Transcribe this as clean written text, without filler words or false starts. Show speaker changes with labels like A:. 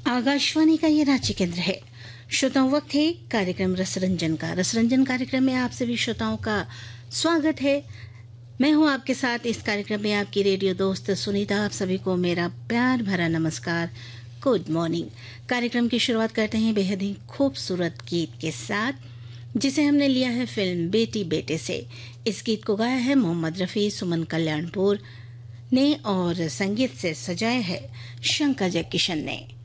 A: आकाशवाणी का ये रांची केंद्र है। श्रोताओं, वक्त है कार्यक्रम रसरंजन का। रसरंजन कार्यक्रम में आप सभी श्रोताओं का स्वागत है। मैं हूं आपके साथ इस कार्यक्रम में आपकी रेडियो दोस्त सुनीता। आप सभी को मेरा प्यार भरा नमस्कार, गुड मॉर्निंग। कार्यक्रम की शुरुआत करते हैं बेहद ही खूबसूरत गीत के साथ, जिसे हमने लिया है फिल्म बेटी बेटे से। इस गीत को गाया है मोहम्मद रफ़ी, सुमन कल्याणपुर ने और संगीत से सजाया है शंकर जयकिशन ने।